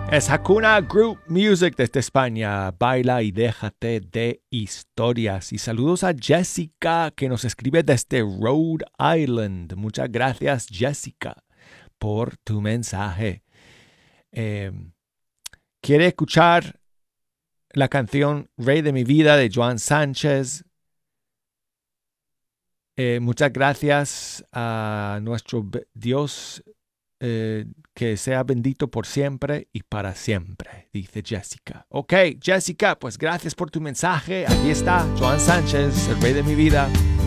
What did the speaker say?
Es Hakuna Group Music desde España. Baila y déjate de historias. Y saludos a Jessica, que nos escribe desde Rhode Island. Muchas gracias, Jessica, por tu mensaje. ¿Quiere escuchar la canción Rey de mi vida de Joan Sánchez? Muchas gracias a nuestro Dios, que sea bendito por siempre y para siempre, dice Jessica. Ok, Jessica, pues gracias por tu mensaje. Aquí está Joan Sánchez, el Rey de mi vida.